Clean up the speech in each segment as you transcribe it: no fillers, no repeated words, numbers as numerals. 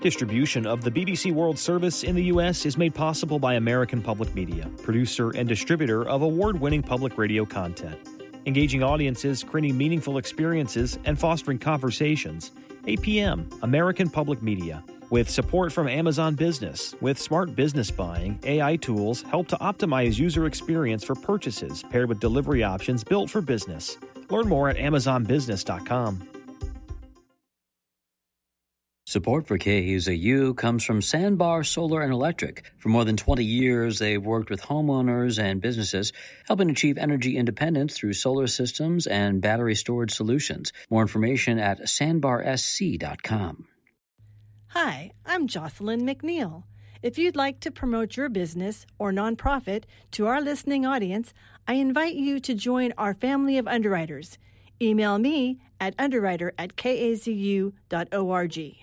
Distribution of the BBC World Service in the U.S. is made possible by American Public Media, producer and distributor of award-winning public radio content. Engaging audiences, creating meaningful experiences, and fostering conversations. APM, American Public Media. With support from Amazon Business, with smart business buying, AI tools help to optimize user experience for purchases paired with delivery options built for business. Learn more at amazonbusiness.com. Support for KUZU comes from Sandbar Solar and Electric. For more than 20 years, they've worked with homeowners and businesses, helping achieve energy independence through solar systems and battery storage solutions. More information at sandbarsc.com. Hi, I'm Jocelyn McNeil. If you'd like to promote your business or nonprofit to our listening audience, I invite you to join our family of underwriters. Email me at underwriter@kazu.org.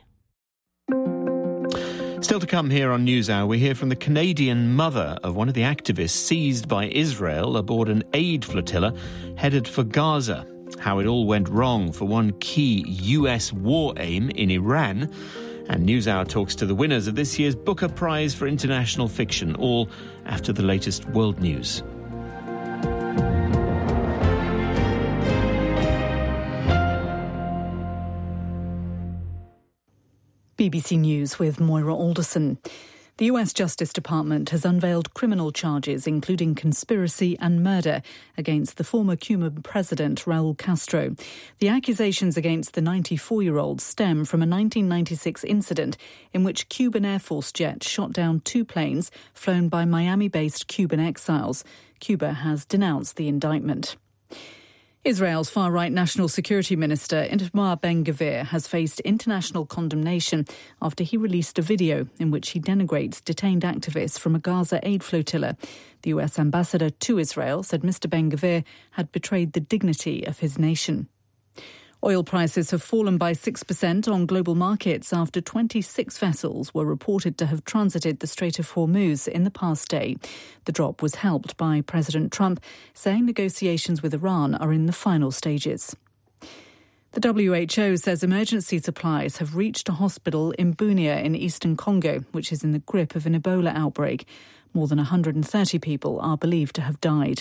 Still to come here on NewsHour, we hear from the Canadian mother of one of the activists seized by Israel aboard an aid flotilla headed for Gaza. How it all went wrong for one key US war aim in Iran. And NewsHour talks to the winners of this year's Booker Prize for International Fiction, all after the latest world news. BBC News with Moira Alderson. The US Justice Department has unveiled criminal charges, including conspiracy and murder, against the former Cuban president, Raul Castro. The accusations against the 94-year-old stem from a 1996 incident in which Cuban Air Force jets shot down two planes flown by Miami-based Cuban exiles. Cuba has denounced the indictment. Israel's far-right National Security Minister Itamar Ben-Gvir has faced international condemnation after he released a video in which he denigrates detained activists from a Gaza aid flotilla. The US ambassador to Israel said Mr. Ben-Gvir had betrayed the dignity of his nation. Oil prices have fallen by 6% on global markets after 26 vessels were reported to have transited the Strait of Hormuz in the past day. The drop was helped by President Trump saying negotiations with Iran are in the final stages. The WHO says emergency supplies have reached a hospital in Bunia in eastern Congo, which is in the grip of an Ebola outbreak. More than 130 people are believed to have died.